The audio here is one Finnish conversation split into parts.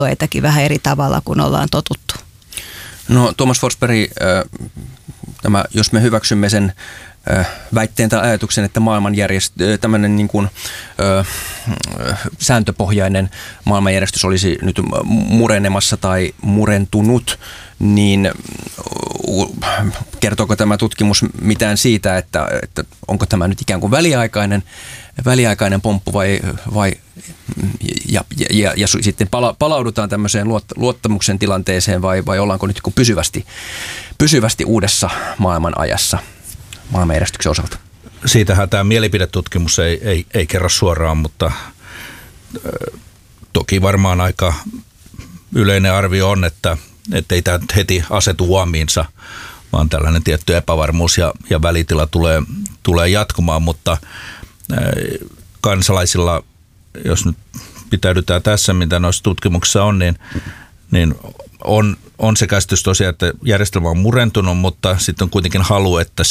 puolueitäkin vähän eri tavalla kuin ollaan totuttu. No Tuomas Forsberg, jos me hyväksymme sen väitteen tai ajatuksen, että tämmöinen niin kuin, sääntöpohjainen maailmanjärjestys olisi nyt murenemassa tai murentunut, niin kertooko tämä tutkimus mitään siitä, että onko tämä nyt ikään kuin väliaikainen pomppu vai sitten palaudutaan tämmöiseen luottamuksen tilanteeseen vai ollaanko nyt pysyvästi uudessa maailmanajassa maailmanjärjestyksen osalta? Siitähän tämä mielipidetutkimus ei kerro suoraan, mutta toki varmaan aika yleinen arvio on, että ei tämä heti asetu uomiinsa, vaan tällainen tietty epävarmuus ja välitila tulee jatkumaan, mutta kansalaisilla, jos nyt pitäydytään tässä, mitä noissa tutkimuksissa on, niin on se käsitys tosiaan, että järjestelmä on murentunut, mutta sitten on kuitenkin halu, että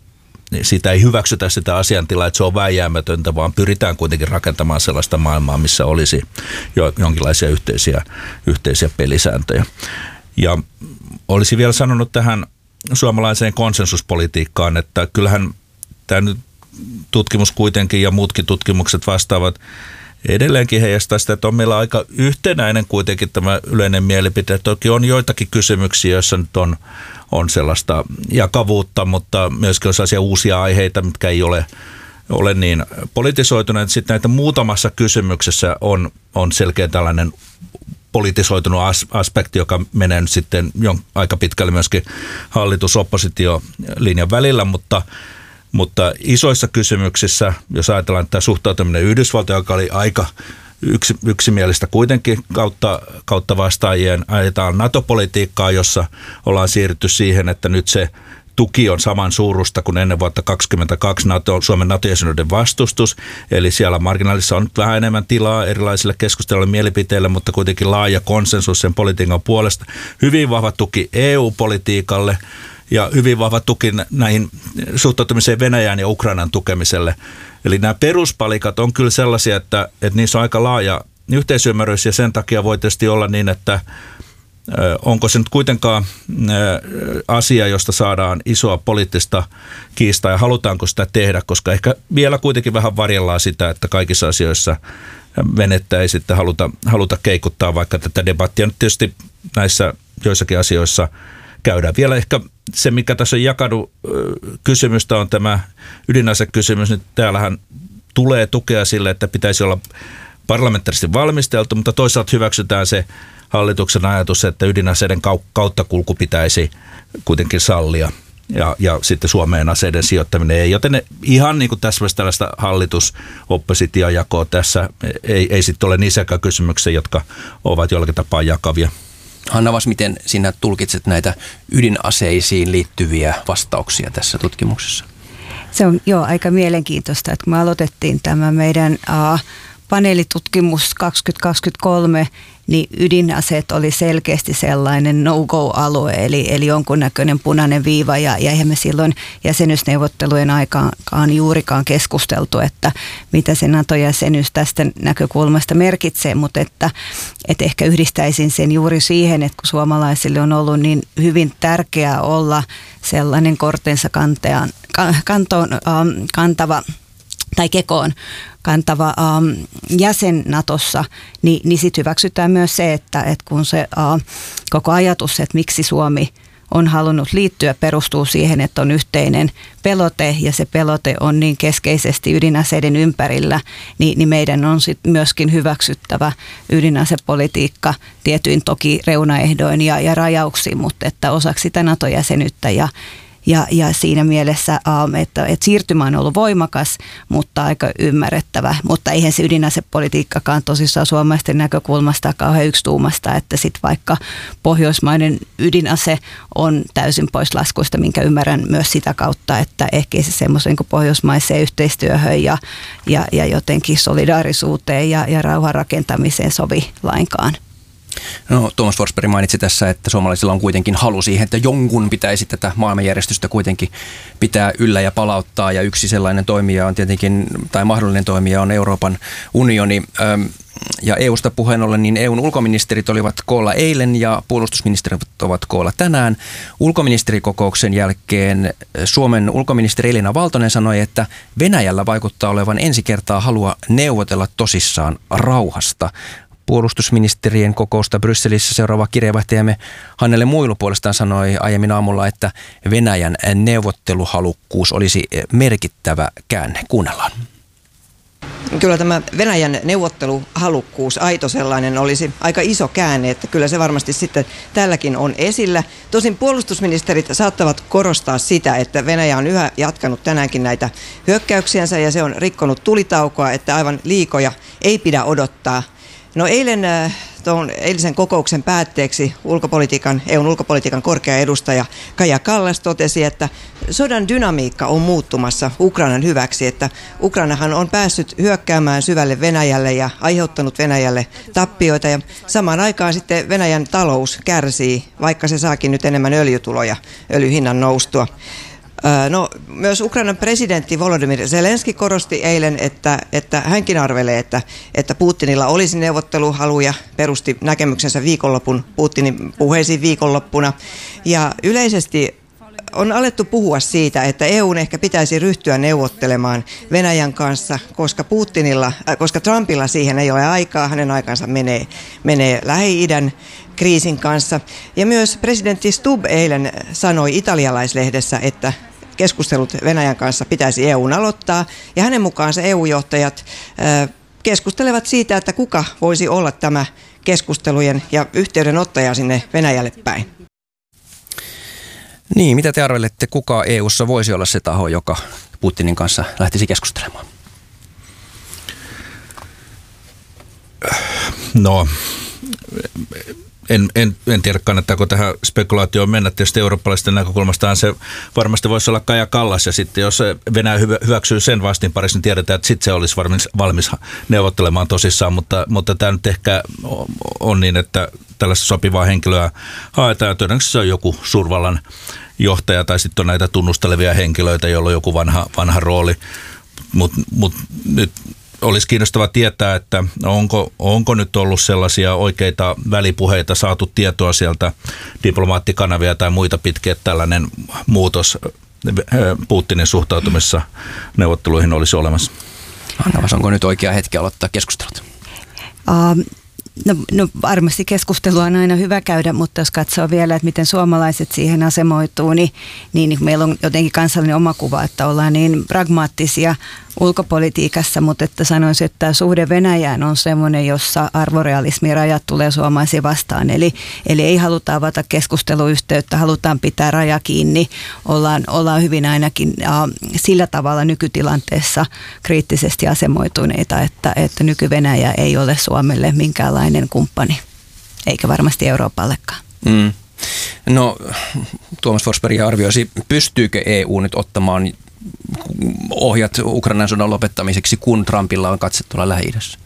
sitä ei hyväksytä sitä asiantilaa, että se on vääjäämätöntä, vaan pyritään kuitenkin rakentamaan sellaista maailmaa, missä olisi jonkinlaisia yhteisiä pelisääntöjä. Ja olisin vielä sanonut tähän suomalaiseen konsensuspolitiikkaan, että kyllähän tämä nyt tutkimus kuitenkin ja muutkin tutkimukset vastaavat edelleenkin heijastaa sitä, että on meillä aika yhtenäinen kuitenkin tämä yleinen mielipide. Toki on joitakin kysymyksiä, joissa nyt on sellaista jakavuutta, mutta myöskin on sellaisia uusia aiheita, mitkä ei ole niin politisoituneet. Sitten näitä muutamassa kysymyksessä on selkeä tällainen politisoitunut aspekti, joka menee nyt sitten aika pitkälle myöskin hallitus-oppositiolinjan välillä, mutta isoissa kysymyksissä, jos ajatellaan tämä suhtautuminen Yhdysvaltoja, joka oli aika yksimielistä kuitenkin kautta vastaajien, ajetaan NATO-politiikkaa, jossa ollaan siirrytty siihen, että nyt se tuki on saman suurusta kuin ennen vuotta 2022 Suomen NATO-jäsenyyden vastustus. Eli siellä marginaalissa on vähän enemmän tilaa erilaisille keskusteluille mielipiteille, mutta kuitenkin laaja konsensus sen politiikan puolesta. Hyvin vahva tuki EU-politiikalle ja hyvin vahva tuki näihin suhtautumiseen Venäjään ja Ukrainan tukemiselle. Eli nämä peruspalikat on kyllä sellaisia, että niissä on aika laaja yhteisymmärrys ja sen takia voi tietysti olla niin, että onko se nyt kuitenkaan asia, josta saadaan isoa poliittista kiistaa ja halutaanko sitä tehdä, koska ehkä vielä kuitenkin vähän varjellaan sitä, että kaikissa asioissa venettä ei sitten haluta keikuttaa, vaikka tätä debattia nyt tietysti näissä joissakin asioissa käydään. Vielä ehkä se, mikä tässä on jakadu kysymystä, on tämä ydinasekysymys. Nyt täällähän tulee tukea sille, että pitäisi olla parlamentaarisesti valmisteltu, mutta toisaalta hyväksytään se hallituksen ajatus, että ydinaseiden kauttakulku pitäisi kuitenkin sallia ja sitten Suomeen aseiden sijoittaminen ei. Joten ihan niin kuin tässä tällaista hallitus-oppositiojakoa tässä ei sitten ole niissäkään kysymyksiä, jotka ovat jollakin tapaa jakavia. Hanna Vass, miten sinä tulkitset näitä ydinaseisiin liittyviä vastauksia tässä tutkimuksessa? Se on aika mielenkiintoista, että kun me aloitettiin tämä meidän paneelitutkimus 2023, niin ydinaseet oli selkeästi sellainen no-go-alue, eli jonkunnäköinen punainen viiva, ja eihän me silloin jäsenyysneuvottelujen aikaan juurikaan keskusteltu, että mitä se NATO-jäsenyys tästä näkökulmasta merkitsee, mutta että ehkä yhdistäisin sen juuri siihen, että kun suomalaisille on ollut niin hyvin tärkeää olla sellainen kortensa kantava tai kekoon kantava jäsen Natossa, niin sitten hyväksytään myös se, että kun se koko ajatus, että miksi Suomi on halunnut liittyä, perustuu siihen, että on yhteinen pelote ja se pelote on niin keskeisesti ydinaseiden ympärillä, niin meidän on sitten myöskin hyväksyttävä ydinasepolitiikka tietyin toki reunaehdoin ja rajauksiin, mutta että osaksi sitä NATO-jäsenyyttä ja siinä mielessä, että siirtymä on ollut voimakas, mutta aika ymmärrettävä. Mutta eihän se ydinasepolitiikkakaan tosissaan suomalaisten näkökulmasta kauhean yksituumasta, että sitten vaikka pohjoismainen ydinase on täysin pois laskuista, minkä ymmärrän myös sitä kautta, että ehkä se semmoisen kuin pohjoismaiseen yhteistyöhön ja jotenkin solidaarisuuteen ja rauhan rakentamiseen sovi lainkaan. No, Tuomas Forsberg mainitsi tässä, että suomalaisilla on kuitenkin halu siihen, että jonkun pitäisi tätä maailmanjärjestystä kuitenkin pitää yllä ja palauttaa. Ja yksi sellainen toimija on tietenkin, tai mahdollinen toimija on Euroopan unioni. Ja EUsta puheen ollen, niin EUn ulkoministerit olivat koolla eilen ja puolustusministerit ovat koolla tänään. Ulkoministerikokouksen jälkeen Suomen ulkoministeri Elina Valtonen sanoi, että Venäjällä vaikuttaa olevan ensi kertaa halua neuvotella tosissaan rauhasta. Puolustusministerien kokousta Brysselissä seuraava kirjeenvaihtajamme Hannele Muilu puolestaan sanoi aiemmin aamulla, että Venäjän neuvotteluhalukkuus olisi merkittävä käänne. Kuunnellaan. Kyllä tämä Venäjän neuvotteluhalukkuus, aito sellainen, olisi aika iso käänne, että kyllä se varmasti sitten tälläkin on esillä. Tosin puolustusministerit saattavat korostaa sitä, että Venäjä on yhä jatkanut tänäänkin näitä hyökkäyksiänsä ja se on rikkonut tulitaukoa, että aivan liikoja ei pidä odottaa. No eilisen kokouksen päätteeksi EUn ulkopolitiikan korkea edustaja Kaja Kallas totesi, että sodan dynamiikka on muuttumassa Ukrainan hyväksi, että Ukrainahan on päässyt hyökkäämään syvälle Venäjälle ja aiheuttanut Venäjälle tappioita ja samaan aikaan sitten Venäjän talous kärsii, vaikka se saakin nyt enemmän öljytuloja öljyhinnan noustua. No, myös Ukrainan presidentti Volodymyr Zelenski korosti eilen, että hänkin arvelee, että Putinilla olisi neuvotteluhaluja, perusti näkemyksensä Putinin puheisiin viikonloppuna. Ja yleisesti on alettu puhua siitä, että EUn ehkä pitäisi ryhtyä neuvottelemaan Venäjän kanssa, koska Trumpilla siihen ei ole aikaa, hänen aikansa menee Lähi-idän kriisin kanssa. Ja myös presidentti Stubb eilen sanoi italialaislehdessä, että keskustelut Venäjän kanssa pitäisi EUn aloittaa, ja hänen mukaansa EU-johtajat keskustelevat siitä, että kuka voisi olla tämä keskustelujen ja yhteydenottaja sinne Venäjälle päin. Niin, mitä te arvelette, kuka EU:ssa voisi olla se taho, joka Putinin kanssa lähtisi keskustelemaan? No, en tiedä, kannattaako tähän spekulaatioon mennä. Tietysti eurooppalaisten näkökulmastaan se varmasti voisi olla Kaja Kallas, ja sitten jos Venäjä hyväksyy sen vastinparissa, niin tiedetään, että sitten se olisi valmis neuvottelemaan tosissaan, mutta tämä nyt ehkä on niin, että tällaista sopivaa henkilöä haetaan, ja todennäköisesti se on joku suurvallan johtaja, tai sitten on näitä tunnustelevia henkilöitä, joilla on joku vanha rooli, mutta nyt olisi kiinnostava tietää, että onko nyt ollut sellaisia oikeita välipuheita, saatu tietoa sieltä diplomaattikanavia tai muita pitkin, että tällainen muutos Putinin suhtautumissa neuvotteluihin olisi olemassa. Anna, onko nyt oikea hetki aloittaa keskustelut? No varmasti keskustelua on aina hyvä käydä, mutta jos katsoo vielä, että miten suomalaiset siihen asemoituu, niin meillä on jotenkin kansallinen omakuva, että ollaan niin pragmaattisia ulkopolitiikassa, mutta että sanoisin, että tämä suhde Venäjään on semmoinen, jossa arvorealismin rajat tulee suomalaisia vastaan. Eli ei haluta avata keskusteluyhteyttä, halutaan pitää raja kiinni, ollaan hyvin ainakin sillä tavalla nykytilanteessa kriittisesti asemoituneita, että nyky-Venäjä ei ole Suomelle minkäänlainen kumppani, eikä varmasti Euroopallekaan. Mm. No, Tuomas Forsberg arvioisi, pystyykö EU nyt ottamaan ohjat Ukrainan sodan lopettamiseksi, kun Trumpilla on katse tuolla Lähi-idässä?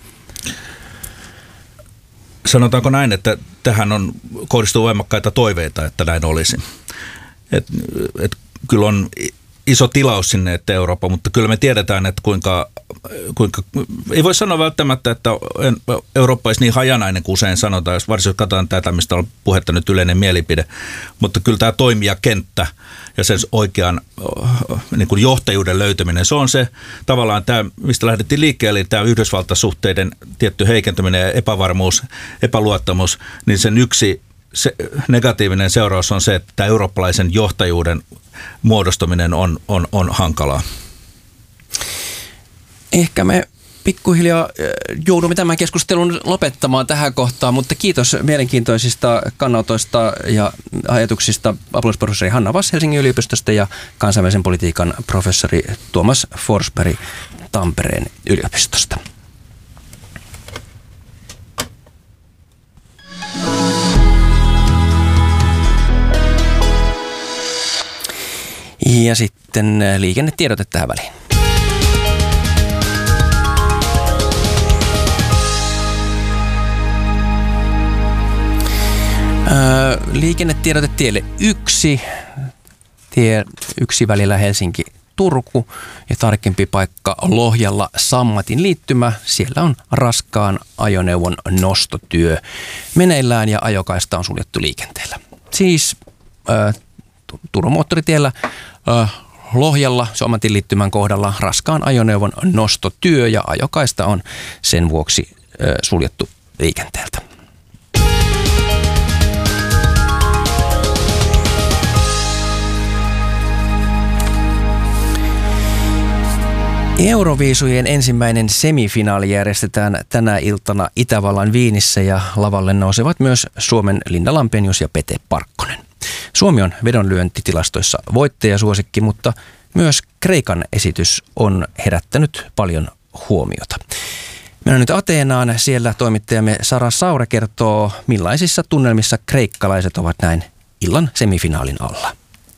Sanotaanko näin, että tähän kohdistuu voimakkaita toiveita, että näin olisi. Et kyllä on iso tilaus sinne, että Eurooppa, mutta kyllä me tiedetään, että kuinka ei voi sanoa välttämättä, että Eurooppa olisi niin hajanainen kuin usein sanotaan, jos varsinkin katsotaan tätä, mistä on puhetta nyt yleinen mielipide, mutta kyllä tämä toimijakenttä ja sen oikean niin kuin johtajuuden löytäminen, se on se tavallaan tämä, mistä lähdettiin liikkeelle, eli tämä Yhdysvaltasuhteiden tietty heikentyminen ja epävarmuus, epäluottamus, niin sen yksi negatiivinen seuraus on se, että tämä eurooppalaisen johtajuuden muodostuminen on hankalaa. Ehkä me pikkuhiljaa joudumme tämän keskustelun lopettamaan tähän kohtaan, mutta kiitos mielenkiintoisista kannanotoista ja ajatuksista apulaisprofessori Hanna Vass Helsingin yliopistosta ja kansainvälisen politiikan professori Tuomas Forsberg Tampereen yliopistosta. Ja sitten liikennetiedote tähän väliin. Liikennetiedote tielle 1. Tie 1 välillä Helsinki Turku ja tarkempi paikka Lohjalla Sammatin liittymä. Siellä on raskaan ajoneuvon nostotyö meneillään ja ajokaista on suljettu liikenteellä. Siis Turun moottoritiellä Lohjalla Sammatin liittymän kohdalla raskaan ajoneuvon nostotyö ja ajokaista on sen vuoksi suljettu liikenteeltä. Euroviisujen ensimmäinen semifinaali järjestetään tänä iltana Itävallan Viinissä ja lavalle nousevat myös Suomen Linda Lampenius ja Pete Parkkonen. Suomi on vedonlyöntitilastoissa voittajasuosikki, mutta myös Kreikan esitys on herättänyt paljon huomiota. Mennään nyt Ateenaan. Siellä toimittajamme Sara Saure kertoo, millaisissa tunnelmissa kreikkalaiset ovat näin illan semifinaalin alla.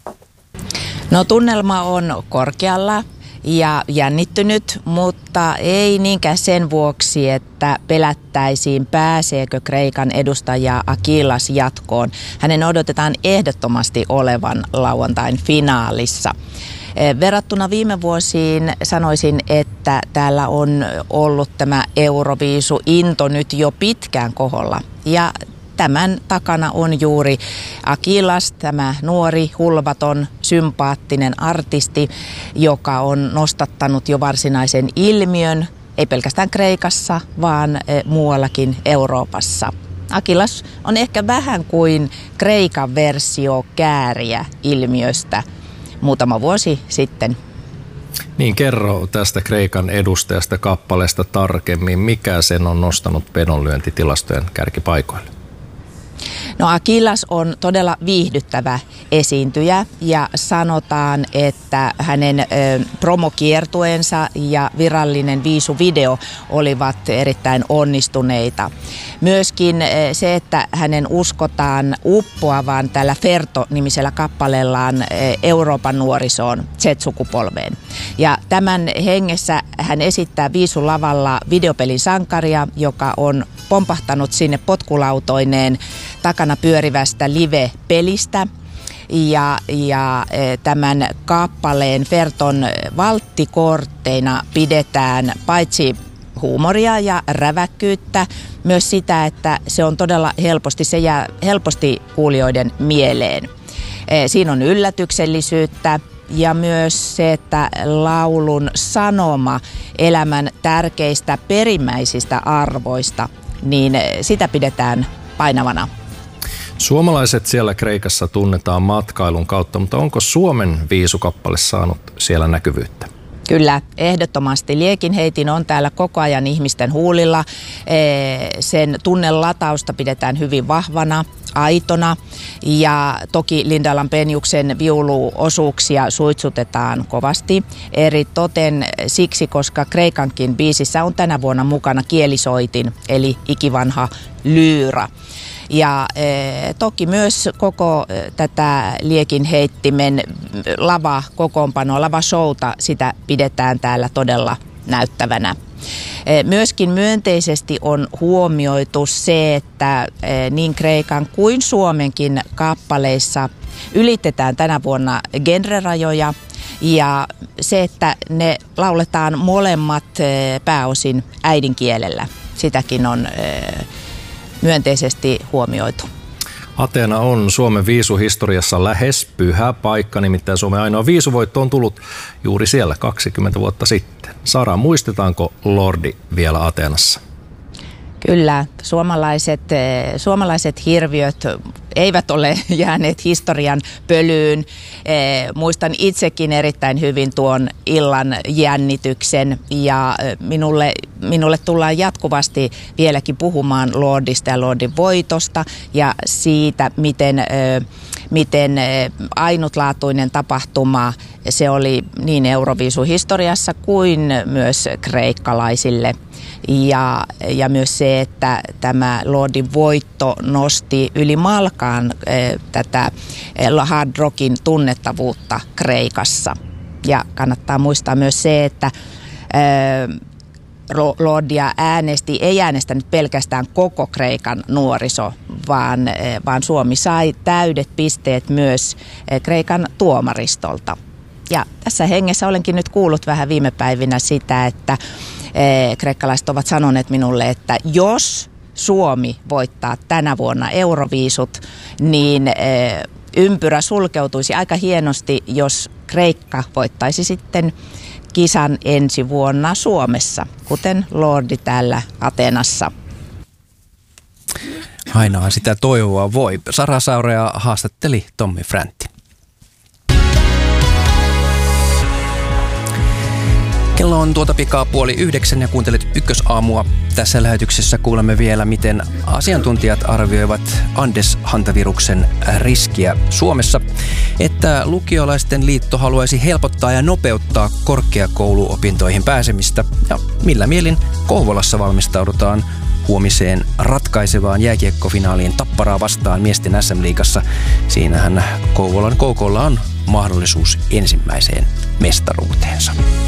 No, tunnelma on korkealla ja jännittynyt, mutta ei niinkään sen vuoksi, että pelättäisiin, pääseekö Kreikan edustaja Akilas jatkoon. Hänen odotetaan ehdottomasti olevan lauantain finaalissa. Verrattuna viime vuosiin sanoisin, että täällä on ollut tämä Euroviisu-into nyt jo pitkään koholla. Ja tämän takana on juuri Akilas, tämä nuori, hulvaton, sympaattinen artisti, joka on nostattanut jo varsinaisen ilmiön, ei pelkästään Kreikassa, vaan muuallakin Euroopassa. Akilas on ehkä vähän kuin Kreikan versio Kääriä-ilmiöstä muutama vuosi sitten. Niin, kerro tästä Kreikan edustajasta kappaleesta tarkemmin. Mikä sen on nostanut vedonlyöntitilastojen kärkipaikoille? No, Akilas on todella viihdyttävä esiintyjä ja sanotaan, että hänen promokiertueensa ja virallinen viisuvideo olivat erittäin onnistuneita. Myöskin se, että hänen uskotaan uppoavan tällä Ferto-nimisellä kappaleellaan Euroopan nuorisoon, Z-sukupolveen. Ja tämän hengessä hän esittää viisulavalla videopelin sankaria, joka on pompahtanut sinne potkulautoineen takana pyörivästä live-pelistä. Ja tämän kappaleen Ferton valttikortteina pidetään paitsi huumoria ja räväkkyyttä, myös sitä, että se on todella se jää helposti kuulijoiden mieleen. Siinä on yllätyksellisyyttä ja myös se, että laulun sanoma elämän tärkeistä perimmäisistä arvoista, niin sitä pidetään painavana. Suomalaiset siellä Kreikassa tunnetaan matkailun kautta, mutta onko Suomen viisukappale saanut siellä näkyvyyttä? Kyllä, ehdottomasti. Liekinheitin on täällä koko ajan ihmisten huulilla. Sen tunnelatausta pidetään hyvin vahvana, aitona ja toki Linda Lampeniuksen viuluosuuksia suitsutetaan kovasti. Eri toten siksi, koska Kreikankin biisissä on tänä vuonna mukana kielisoitin eli ikivanha lyyra. Ja toki myös koko tätä Liekinheittimen lavakokoonpanoa, lavashowta, sitä pidetään täällä todella näyttävänä. Myöskin myönteisesti on huomioitu se, että niin Kreikan kuin Suomenkin kappaleissa ylitetään tänä vuonna genrerajoja ja se, että ne lauletaan molemmat pääosin äidinkielellä, sitäkin on myönteisesti huomioitu. Ateena on Suomen viisuhistoriassa lähes pyhä paikka, nimittäin Suomen ainoa viisuvoitto on tullut juuri siellä 20 vuotta sitten. Sara, muistetaanko Lordi vielä Ateenassa? Kyllä, suomalaiset hirviöt eivät ole jääneet historian pölyyn. Muistan itsekin erittäin hyvin tuon illan jännityksen ja minulle tullaan jatkuvasti vieläkin puhumaan Lordista ja Lordin voitosta ja siitä, miten ainutlaatuinen tapahtuma se oli niin Euroviisuhistoriassa kuin myös kreikkalaisille. Ja myös se, että tämä Lordin voitto nosti yli malkaan tätä hard rockin tunnettavuutta Kreikassa. Ja kannattaa muistaa myös se, että Lordia ei äänestänyt pelkästään koko Kreikan nuoriso, vaan Suomi sai täydet pisteet myös Kreikan tuomaristolta. Ja tässä hengessä olenkin nyt kuullut vähän viime päivinä sitä, että kreikkalaiset ovat sanoneet minulle, että jos Suomi voittaa tänä vuonna Euroviisut, niin ympyrä sulkeutuisi aika hienosti, jos Kreikka voittaisi sitten kisan ensi vuonna Suomessa, kuten Lordi täällä Ateenassa. Aina sitä toivoa voi. Sara Saurea haastatteli Tommi Fräntti. Kello on tuota pikaa 8:30 ja kuuntelet Ykkösaamua. Tässä lähetyksessä kuulemme vielä, miten asiantuntijat arvioivat Andes-hantaviruksen riskiä Suomessa, että lukiolaisten liitto haluaisi helpottaa ja nopeuttaa korkeakouluopintoihin pääsemistä ja millä mielin Kouvolassa valmistaudutaan huomiseen ratkaisevaan jääkiekkofinaaliin Tapparaa vastaan miesten SM-liigassa. Siinähän Kouvolan KK:lla on mahdollisuus ensimmäiseen mestaruuteensa.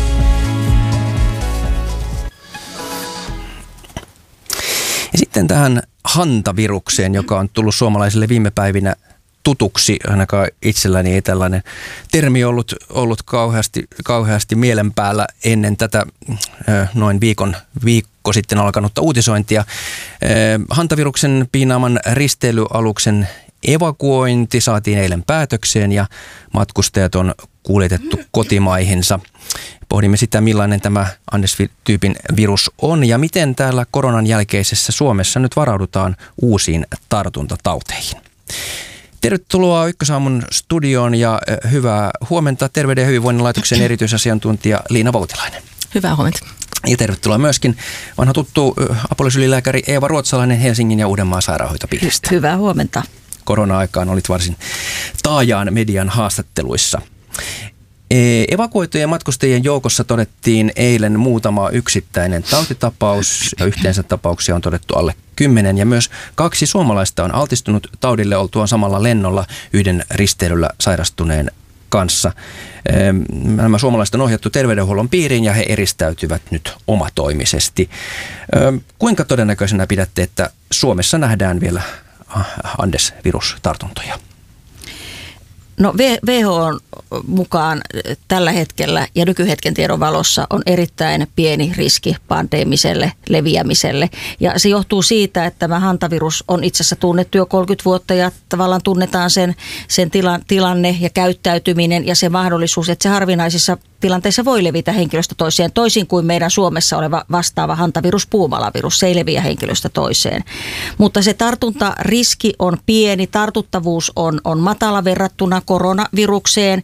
Ja sitten tähän hantavirukseen, joka on tullut suomalaisille viime päivinä tutuksi. Ainakaan itselläni ei tällainen termi ollut kauheasti mielen päällä ennen tätä noin viikko sitten alkanutta uutisointia. Hantaviruksen piinaaman risteilyaluksen evakuointi saatiin eilen päätökseen ja matkustajat on kuljetettu kotimaihinsa. Pohdimme sitä, millainen tämä Andes-tyypin virus on ja miten täällä koronan jälkeisessä Suomessa nyt varaudutaan uusiin tartuntatauteihin. Tervetuloa Ykkösaamun studioon ja hyvää huomenta Terveyden ja hyvinvoinnin laitoksen erityisasiantuntija Liina Voutilainen. Hyvää huomenta. Ja tervetuloa myöskin vanha tuttu apulaisylilääkäri Eeva Ruotsalainen Helsingin ja Uudenmaan sairaanhoitopiiristä. Hyvää huomenta. Korona-aikaan olit varsin taajaan median haastatteluissa. Evakuoitujen matkustajien joukossa todettiin eilen muutama yksittäinen tautitapaus ja yhteensä tapauksia on todettu alle 10 ja myös 2 suomalaista on altistunut taudille oltuaan samalla lennolla yhden risteilyllä sairastuneen kanssa. Nämä suomalaiset on ohjattu terveydenhuollon piiriin ja he eristäytyvät nyt omatoimisesti. Kuinka todennäköisenä pidätte, että Suomessa nähdään vielä Andes-virustartuntoja? No WHO:n mukaan tällä hetkellä ja nykyhetken tiedon valossa on erittäin pieni riski pandeemiselle leviämiselle. Ja se johtuu siitä, että tämä hantavirus on itse asiassa tunnettu jo 30 vuotta ja tavallaan tunnetaan sen tilanne ja käyttäytyminen ja se mahdollisuus, että se harvinaisissa tilanteissa voi levitä henkilöstä toiseen, toisin kuin meidän Suomessa oleva vastaava hantavirus, puumalavirus, se ei leviä henkilöstä toiseen. Mutta se tartuntariski on pieni, tartuttavuus on matala verrattuna koronavirukseen.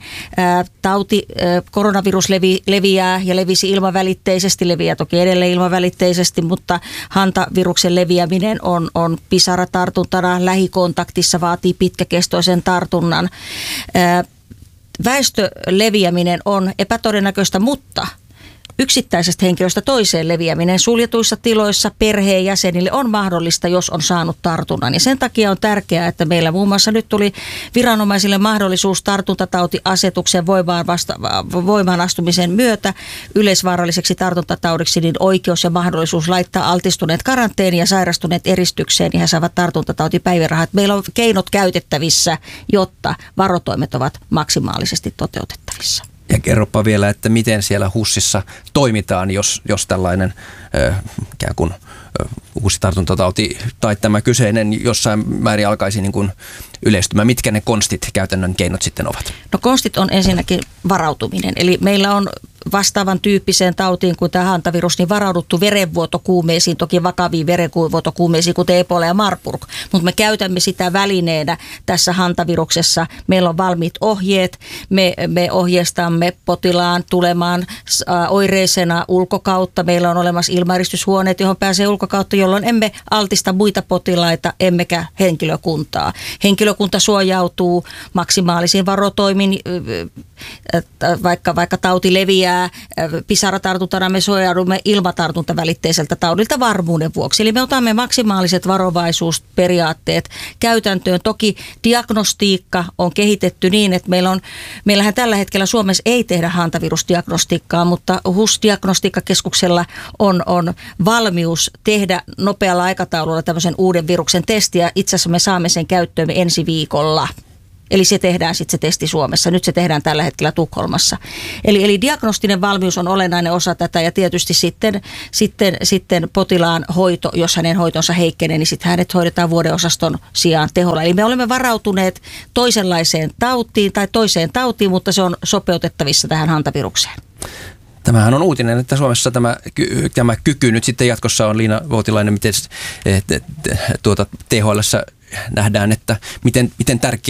Koronavirus leviää ja levisi ilmavälitteisesti, leviää toki edelleen ilmavälitteisesti, mutta hantaviruksen leviäminen on pisaratartuntana, lähikontaktissa vaatii pitkäkestoisen tartunnan. Väestöleviäminen on epätodennäköistä, mutta yksittäisestä henkilöstä toiseen leviäminen suljetuissa tiloissa perheenjäsenille on mahdollista, jos on saanut tartunnan. Ja sen takia on tärkeää, että meillä muun muassa nyt tuli viranomaisille mahdollisuus tartuntatautiasetuksen voimaan astumisen myötä yleisvaaralliseksi tartuntataudiksi niin oikeus ja mahdollisuus laittaa altistuneet karanteeniin ja sairastuneet eristykseen ja he saavat tartuntatautipäivärahat. Meillä on keinot käytettävissä, jotta varotoimet ovat maksimaalisesti toteutettavissa. Ja kerropa vielä, että miten siellä HUSissa toimitaan, jos tällainen ikään kuin uusi tartuntatauti tai tämä kyseinen jossain määrin alkaisi niin kuin yleistymään. Mitkä ne konstit, käytännön keinot sitten ovat? No konstit on ensinnäkin varautuminen. Eli meillä on vastaavan tyyppiseen tautiin kuin tämä hantavirus, niin varauduttu verenvuotokuumeisiin, toki vakaviin verenvuotokuumeisiin, kuten Ebola ja Marburg. Mutta me käytämme sitä välineenä tässä hantaviruksessa. Meillä on valmiit ohjeet. Me ohjeistamme potilaan tulemaan oireisena ulkokautta. Meillä on olemassa ilmaeristyshuoneet, johon pääsee ulkokautta, jolloin emme altista muita potilaita, emmekä henkilökuntaa. Henkilökunta suojautuu maksimaalisiin varotoimin, vaikka tauti leviää pisaratartuntana, me suojaudumme ilmatartuntavälitteiseltä taudilta varmuuden vuoksi. Eli me otamme maksimaaliset varovaisuusperiaatteet käytäntöön. Toki diagnostiikka on kehitetty niin, että meillähän tällä hetkellä Suomessa ei tehdä hantavirusdiagnostiikkaa, mutta HUS-diagnostiikkakeskuksella on valmius tehdä nopealla aikataululla tämmöisen uuden viruksen testiä. Itse asiassa me saamme sen käyttöömme ensi viikolla. Eli se tehdään sitten se testi Suomessa. Nyt se tehdään tällä hetkellä Tukholmassa. Eli diagnostinen valmius on olennainen osa tätä ja tietysti sitten potilaan hoito, jos hänen hoitonsa heikkenee, niin sitten hänet hoidetaan vuodeosaston sijaan teholla. Eli me olemme varautuneet toisenlaiseen toiseen tautiin, mutta se on sopeutettavissa tähän hantavirukseen. Tämähän on uutinen, että Suomessa tämä kyky nyt sitten jatkossa on. Liina Voutilainen, miten THL:ssä nähdään, että miten tärkeä